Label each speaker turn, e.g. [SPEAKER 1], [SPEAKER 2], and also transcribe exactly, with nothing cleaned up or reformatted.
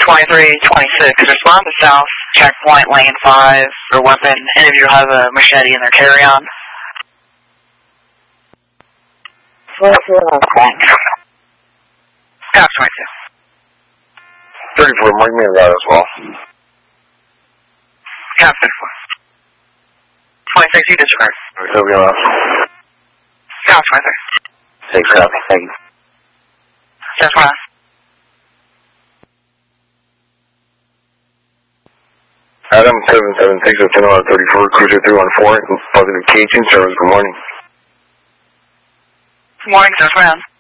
[SPEAKER 1] twenty-three twenty-six, respond to south, checkpoint, lane five, for weapon. Any of you have a machete in their carry-on?
[SPEAKER 2] twenty-two left.
[SPEAKER 1] South twenty-two.
[SPEAKER 3] thirty-four, mark me that as well.
[SPEAKER 1] South thirty-four. twenty-six, you disregard.
[SPEAKER 3] So we off.
[SPEAKER 1] South twenty-three.
[SPEAKER 3] Thanks, copy. Thank you.
[SPEAKER 1] South twenty-nine.
[SPEAKER 3] Adam seven seven six, ten out of thirty-four, cruiser three one four, positive K two, service, good morning.
[SPEAKER 1] Good morning, South twenty-nine.